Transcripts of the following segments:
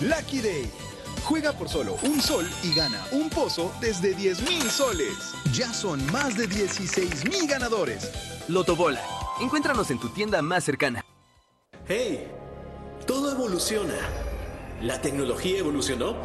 Lucky Day. Juega por solo un sol y gana un pozo desde 10.000 soles. Ya son más de 16.000 ganadores. Lotobola. Encuéntranos en tu tienda más cercana. ¡Hey! Todo evoluciona. ¿La tecnología evolucionó?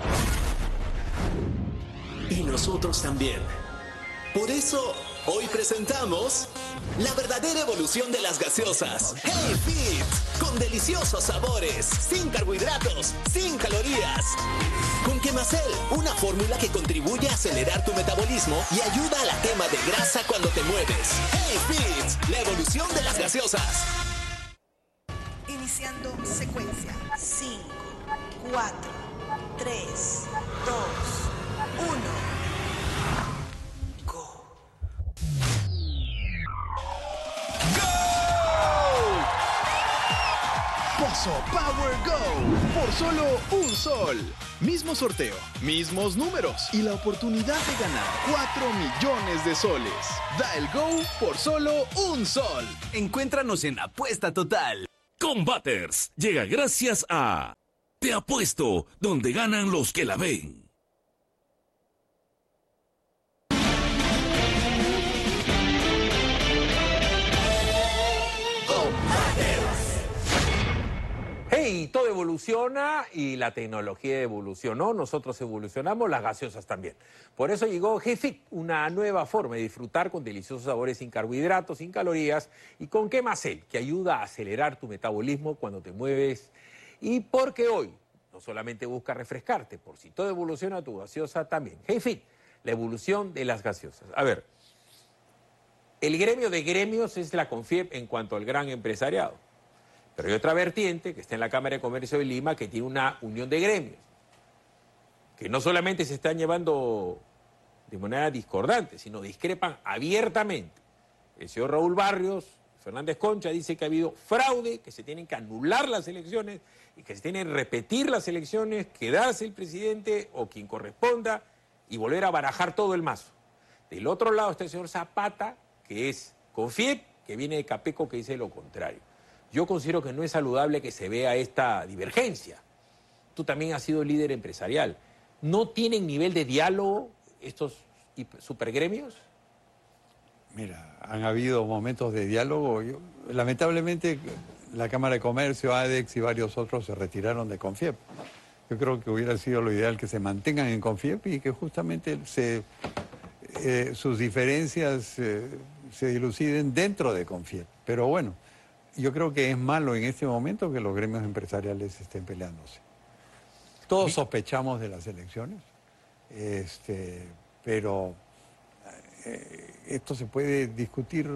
Y nosotros también. Por eso, hoy presentamos la verdadera evolución de las gaseosas. ¡Hey Fit! Con deliciosos sabores, sin carbohidratos, sin calorías. Con Quemacel, una fórmula que contribuye a acelerar tu metabolismo y ayuda a la quema de grasa cuando te mueves. ¡Hey Fit! La evolución de las gaseosas. Iniciando secuencia. 5, 4, 3, 2, 1. Pozo Power Go. Por solo un sol. Mismo sorteo, mismos números y la oportunidad de ganar 4 millones de soles. Da el Go por solo un sol. Encuéntranos en Apuesta Total. Combaters llega gracias a Te Apuesto, donde ganan los que la ven. Hey, todo evoluciona y la tecnología evolucionó, nosotros evolucionamos, las gaseosas también. Por eso llegó G-Fit, una nueva forma de disfrutar con deliciosos sabores sin carbohidratos, sin calorías y con Quemacel, que ayuda a acelerar tu metabolismo cuando te mueves. Y porque hoy no solamente busca refrescarte, por si todo evoluciona, tu gaseosa también. G-Fit, la evolución de las gaseosas. A ver, el gremio de gremios es la CONFIEP en cuanto al gran empresariado. Pero hay otra vertiente que está en la Cámara de Comercio de Lima que tiene una unión de gremios, que no solamente se están llevando de manera discordante, sino discrepan abiertamente. El señor Raúl Barrios Fernández Concha dice que ha habido fraude, que se tienen que anular las elecciones y que se tienen que repetir las elecciones, quedarse el presidente o quien corresponda y volver a barajar todo el mazo. Del otro lado está el señor Zapata, que es CONFIEP, que viene de Capeco, que dice lo contrario. Yo considero que no es saludable que se vea esta divergencia. Tú también has sido líder empresarial. ¿No tienen nivel de diálogo estos supergremios? Mira, han habido momentos de diálogo. Lamentablemente, la Cámara de Comercio, ADEX y varios otros se retiraron de CONFIEP. Yo creo que hubiera sido lo ideal que se mantengan en CONFIEP y que justamente sus diferencias se diluciden dentro de CONFIEP. Pero bueno, yo creo que es malo en este momento que los gremios empresariales estén peleándose. Todos sospechamos de las elecciones, pero esto se puede discutir.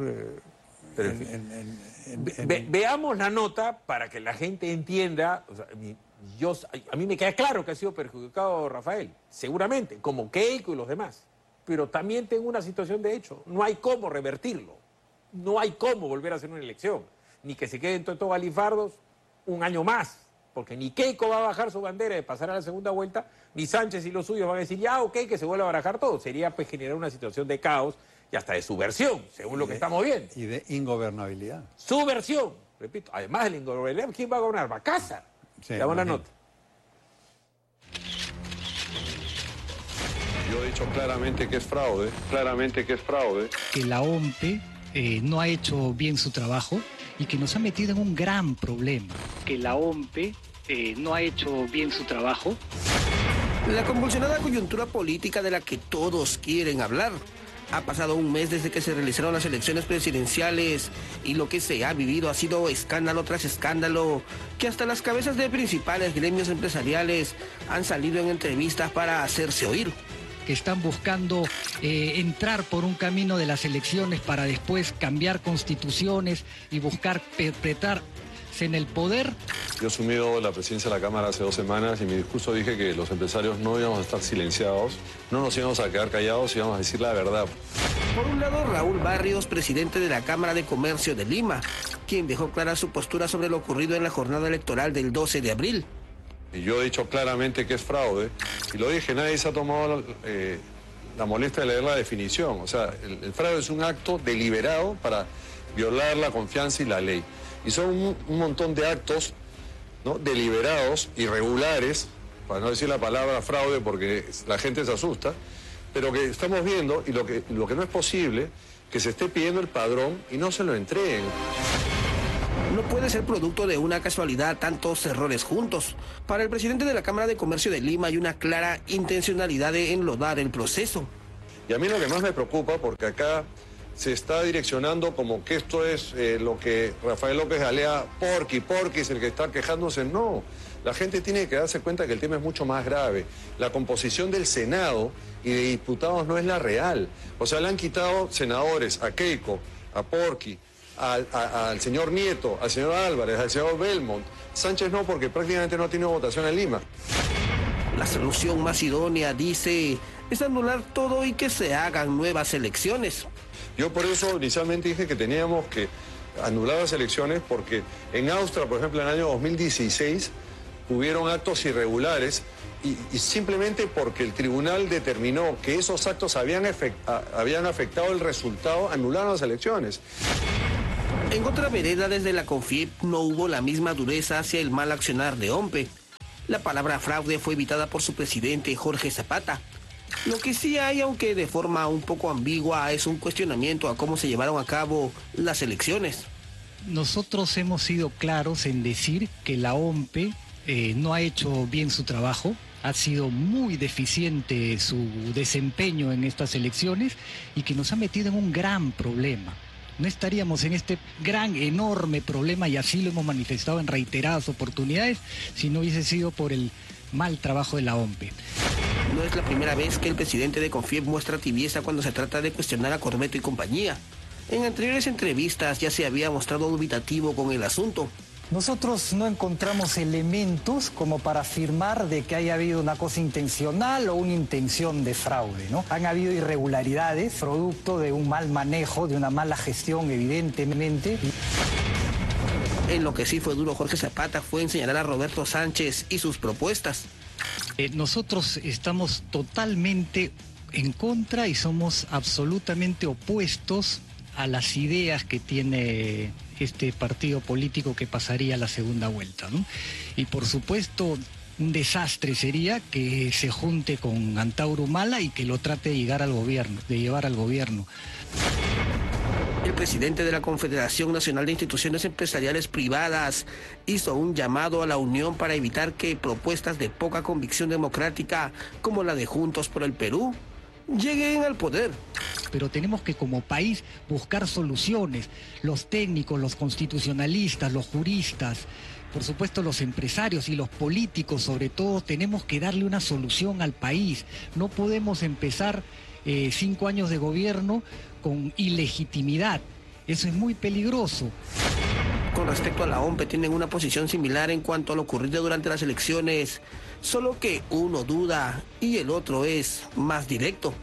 Veamos la nota para que la gente entienda. O sea, a mí me queda claro que ha sido perjudicado Rafael, seguramente, como Keiko y los demás. Pero también tengo una situación de hecho. No hay cómo revertirlo. No hay cómo volver a hacer una elección. Ni que se queden todos estos galifardos un año más, porque ni Keiko va a bajar su bandera de pasar a la segunda vuelta, ni Sánchez y los suyos van a decir, ya, ok, que se vuelva a barajar todo. Sería pues generar una situación de caos y hasta de subversión, según lo que estamos viendo. Y de ingobernabilidad. Subversión, repito, además de la ingobernabilidad, ¿quién va a gobernar? Va a casa. Sí, damos la nota. Yo he dicho claramente que es fraude, que la OMPE no ha hecho bien su trabajo y que nos ha metido en un gran problema. Que la OMPE no ha hecho bien su trabajo. La convulsionada coyuntura política de la que todos quieren hablar. Ha pasado un mes desde que se realizaron las elecciones presidenciales y lo que se ha vivido ha sido escándalo tras escándalo, que hasta las cabezas de principales gremios empresariales han salido en entrevistas para hacerse oír. Que están buscando entrar por un camino de las elecciones para después cambiar constituciones y buscar perpetrarse en el poder. Yo he asumido la presidencia de la Cámara hace 2 semanas y en mi discurso dije que los empresarios no íbamos a estar silenciados, no nos íbamos a quedar callados y íbamos a decir la verdad. Por un lado, Raúl Barrios, presidente de la Cámara de Comercio de Lima, quien dejó clara su postura sobre lo ocurrido en la jornada electoral del 12 de abril. Y yo he dicho claramente que es fraude, y lo dije, nadie se ha tomado la molestia de leer la definición. O sea, el fraude es un acto deliberado para violar la confianza y la ley. Y son un montón de actos ¿no? Deliberados, irregulares, para no decir la palabra fraude porque la gente se asusta, pero que estamos viendo y lo que no es posible, que se esté pidiendo el padrón y no se lo entreguen. No puede ser producto de una casualidad tantos errores juntos. Para el presidente de la Cámara de Comercio de Lima hay una clara intencionalidad de enlodar el proceso. Y a mí lo que más me preocupa, porque acá se está direccionando como que esto es lo que Rafael López Alea, Porky es el que está quejándose. No, la gente tiene que darse cuenta que el tema es mucho más grave. La composición del Senado y de diputados no es la real. O sea, le han quitado senadores a Keiko, a Porky, al señor Nieto, al señor Álvarez, al señor Belmont. Sánchez no, porque prácticamente no ha tenido votación en Lima. La solución más idónea, dice, es anular todo y que se hagan nuevas elecciones. Yo por eso inicialmente dije que teníamos que anular las elecciones, porque en Austria, por ejemplo, en el año 2016, hubieron actos irregulares y simplemente porque el tribunal determinó que esos actos habían afectado el resultado, anularon las elecciones. En otra vereda, desde la CONFIEP no hubo la misma dureza hacia el mal accionar de OMPE. La palabra fraude fue evitada por su presidente, Jorge Zapata. Lo que sí hay, aunque de forma un poco ambigua, es un cuestionamiento a cómo se llevaron a cabo las elecciones. Nosotros hemos sido claros en decir que la OMPE no ha hecho bien su trabajo, ha sido muy deficiente su desempeño en estas elecciones y que nos ha metido en un gran problema. No estaríamos en este gran, enorme problema, y así lo hemos manifestado en reiteradas oportunidades, si no hubiese sido por el mal trabajo de la OMPE. No es la primera vez que el presidente de CONFIEP muestra tibieza cuando se trata de cuestionar a Corbeto y compañía. En anteriores entrevistas ya se había mostrado dubitativo con el asunto. Nosotros no encontramos elementos como para afirmar de que haya habido una cosa intencional o una intención de fraude, ¿no? Han habido irregularidades, producto de un mal manejo, de una mala gestión, evidentemente. En lo que sí fue duro Jorge Zapata fue en señalar a Roberto Sánchez y sus propuestas. Nosotros estamos totalmente en contra y somos absolutamente opuestos a las ideas que tiene este partido político que pasaría a la segunda vuelta, ¿no? Y por supuesto, un desastre sería que se junte con Antauro Humala y que lo trate de llevar al gobierno. El presidente de la Confederación Nacional de Instituciones Empresariales Privadas hizo un llamado a la unión para evitar que propuestas de poca convicción democrática, como la de Juntos por el Perú, lleguen al poder. Pero tenemos que como país buscar soluciones. Los técnicos, los constitucionalistas, los juristas, por supuesto los empresarios y los políticos sobre todo, tenemos que darle una solución al país. No podemos empezar 5 años de gobierno con ilegitimidad. Eso es muy peligroso. Con respecto a la OMPE tienen una posición similar en cuanto a lo ocurrido durante las elecciones, solo que uno duda y el otro es más directo.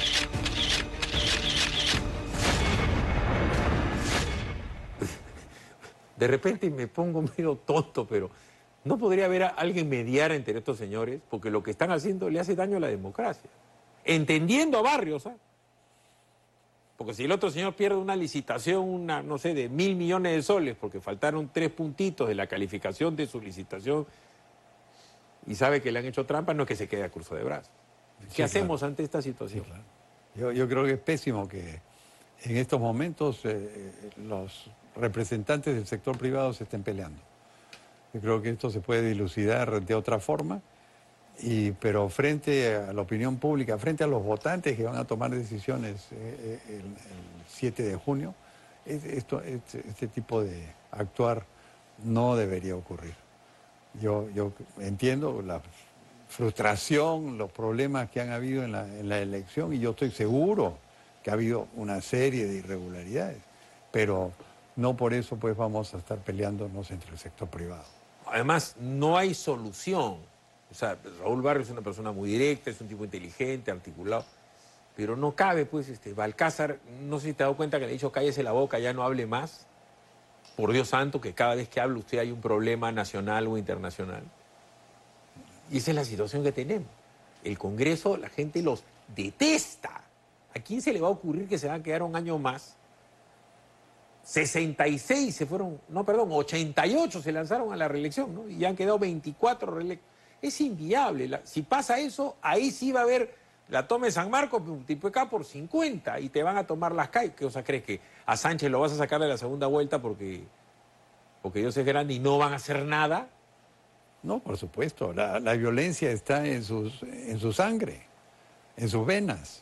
De repente me pongo medio tonto, pero ¿no podría haber alguien mediar entre estos señores? Porque lo que están haciendo le hace daño a la democracia. Entendiendo a Barrios, ¿sabes? Porque si el otro señor pierde una licitación, no sé, de 1.000 millones de soles, porque faltaron 3 puntitos de la calificación de su licitación, y sabe que le han hecho trampa, no es que se quede a curso de brazos. ¿Qué hacemos ante esta situación? Sí, claro. Yo creo que es pésimo que en estos momentos los representantes del sector privado se estén peleando. Yo creo que esto se puede dilucidar de otra forma, pero frente a la opinión pública, frente a los votantes que van a tomar decisiones el 7 de junio, este tipo de actuar no debería ocurrir. Yo entiendo la frustración, los problemas que han habido en la elección, y yo estoy seguro que ha habido una serie de irregularidades, pero no por eso pues vamos a estar peleándonos entre el sector privado. Además, no hay solución. O sea, Raúl Barrios es una persona muy directa, es un tipo inteligente, articulado, pero no cabe, pues, Balcázar, no sé si te has dado cuenta que le he dicho cállese la boca, ya no hable más. Por Dios santo, que cada vez que habla usted hay un problema nacional o internacional. Y esa es la situación que tenemos. El Congreso, la gente los detesta. ¿A quién se le va a ocurrir que se van a quedar un año más 66 se fueron, no, perdón, 88 se lanzaron a la reelección, ¿no? Y ya han quedado 24 reelectos. Es inviable. Si pasa eso, ahí sí va a haber la toma de San Marcos, multiplica por 50 y te van a tomar las calles. ¿Qué cosa crees? ¿Que a Sánchez lo vas a sacar de la segunda vuelta porque Dios es grande y no van a hacer nada? No, por supuesto. La violencia está en su sangre, en sus venas.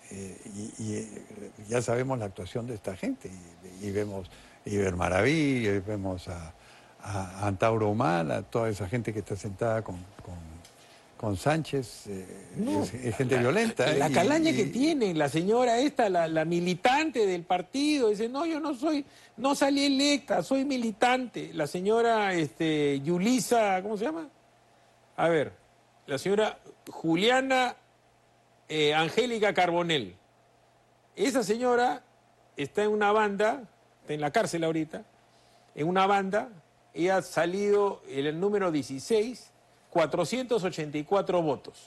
Ya sabemos la actuación de esta gente. Y vemos a Iber Maraví, y vemos a Antauro Humala, a toda esa gente que está sentada con Sánchez. No, es gente violenta. La calaña que tiene, la señora esta, la militante del partido, dice, no, yo no salí electa, soy militante. La señora Yulisa, ¿cómo se llama? A ver, la señora Juliana Angélica Carbonell. Esa señora está en una banda, está en la cárcel ahorita, en una banda, ella ha salido en el número 16, 484 votos.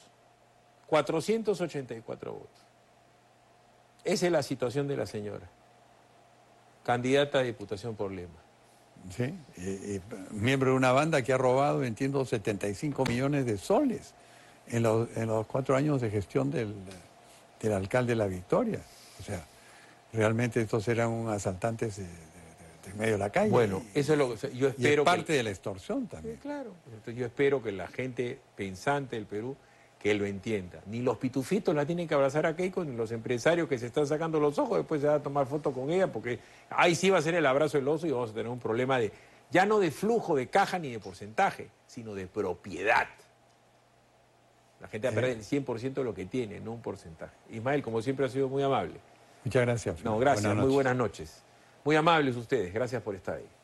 484 votos. Esa es la situación de la señora. Candidata a Diputación por Lima. Sí, miembro de una banda que ha robado, entiendo, 75 millones de soles en los 4 años de gestión del alcalde La Victoria. O sea, realmente estos eran unos asaltantes de medio de la calle. Bueno, eso es lo que yo espero. Y es parte de la extorsión también. Sí, claro. Entonces yo espero que la gente pensante del Perú que lo entienda. Ni los pitufitos la tienen que abrazar a Keiko, ni los empresarios que se están sacando los ojos, después se van a tomar foto con ella, porque ahí sí va a ser el abrazo del oso y vamos a tener un problema ya no de flujo de caja ni de porcentaje, sino de propiedad. La gente va a perder el 100% de lo que tiene, no un porcentaje. Ismael, como siempre, ha sido muy amable. Muchas gracias. No, gracias. Muy buenas noches. Muy amables ustedes. Gracias por estar ahí.